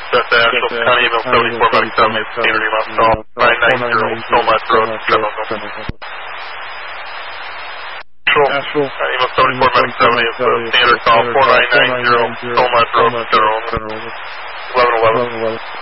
That's Asheville, County Email 74, Medic 7, standard email stall, 990, Stolmont Road, Asheville. Asheville, email 74, Medic 7 is the standard call, 4990, Stolmont Road, General. 1111.